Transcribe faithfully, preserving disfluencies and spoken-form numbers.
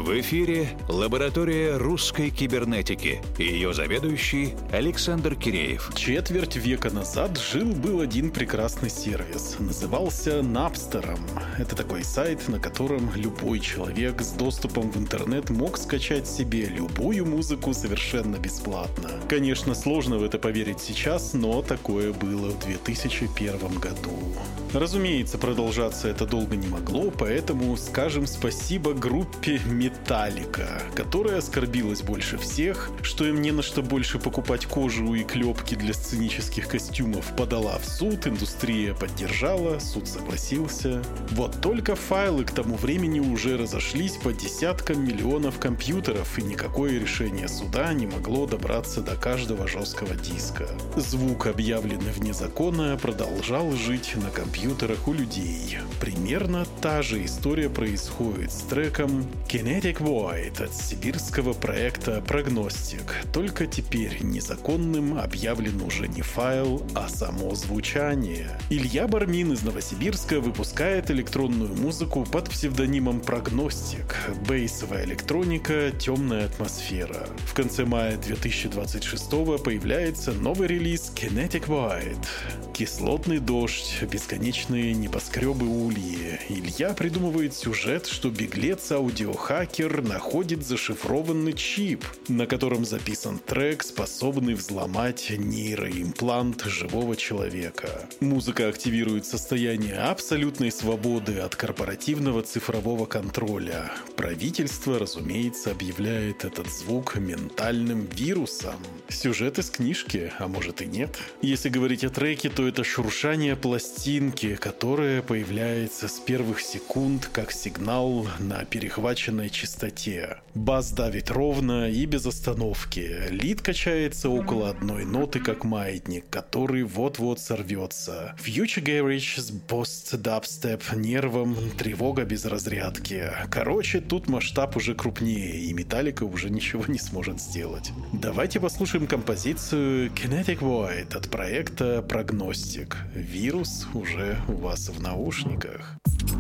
В эфире лаборатория русской кибернетики. Ее заведующий Александр Киреев. Четверть века назад жил-был один прекрасный сервис. Назывался Napster. Это такой сайт, на котором любой человек с доступом в интернет мог скачать себе любую музыку совершенно бесплатно. Конечно, сложно в это поверить сейчас, но такое было в две тысячи первом году. Разумеется, продолжаться это долго не могло, поэтому скажем спасибо группе Металлика, которая оскорбилась больше всех, что им не на что больше покупать кожу и клепки для сценических костюмов, подала в суд, индустрия поддержала, суд согласился. Вот только файлы к тому времени уже разошлись по десяткам миллионов компьютеров, и никакое решение суда не могло добраться до каждого жесткого диска. Звук, объявленный вне закона, продолжал жить на компьютерах у людей. Примерно та же история происходит с треком Kinetic Void от сибирского проекта Prognostic. Только теперь незаконным объявлен уже не файл, а само звучание. Илья Бармин из Новосибирска выпускает электронную музыку под псевдонимом Prognostic. Бейсовая электроника, темная атмосфера. В конце мая две тысячи двадцать шестого появляется новый релиз Kinetic Void. Кислотный дождь, бесконечные небоскребы ульи. Илья придумывает сюжет, что беглец-аудиохакер находит зашифрованный чип, на котором записан трек, способный взломать нейроимплант живого человека. Музыка активирует состояние абсолютной свободы от корпоративного цифрового контроля. Правительство, разумеется, объявляет этот звук ментальным вирусом. Сюжет из книжки, а может и нет. Если говорить о треке, то это шуршание пластинки, которое появляется с первых секунд как сигнал на перехваченной частоте. Бас давит ровно и без остановки. Лид качается около одной ноты, как маятник, который вот-вот сорвется. Future Garage с пост-дабстеп нервом, тревога без разрядки. Короче, тут масштаб уже крупнее, и Металлика уже ничего не сможет сделать. Давайте послушаем композицию Kinetic Void от проекта Prognostic. Вирус уже у вас в наушниках.